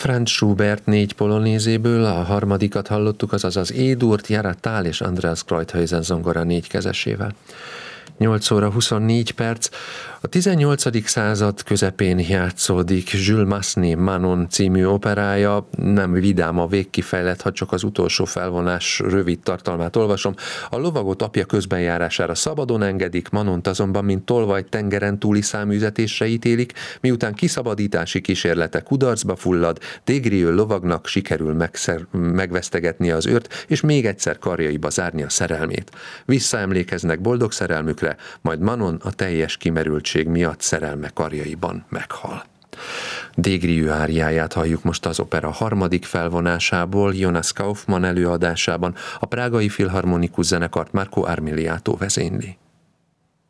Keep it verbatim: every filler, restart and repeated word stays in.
Franz Schubert négy polonézéből a harmadikat hallottuk, azaz az E-durt Gerhard Thal és Andreas Kreuthausen zongora négykezesével. nyolc óra huszonnégy perc. A tizennyolcadik század közepén játszódik Jules Massenet Manon című operája. Nem vidám a végkifejlett, ha csak az utolsó felvonás rövid tartalmát olvasom. A lovagot apja közbenjárására szabadon engedik, Manont azonban, mint tolvaj tengeren túli száműzetésre ítélik, miután kiszabadítási kísérlete kudarcba fullad, Des-Grieux lovagnak sikerül megszer- megvesztegetni az őrt, és még egyszer karjaiba zárni a szerelmét. Visszaemlékeznek boldog szerelmükre, majd Manon a teljes kimerültség miatt szerelme karjaiban meghal. Des-Grieux áriáját halljuk most az opera harmadik felvonásából, Jonas Kaufmann előadásában. A prágai filharmonikus zenekart Marco Armiliato vezényli.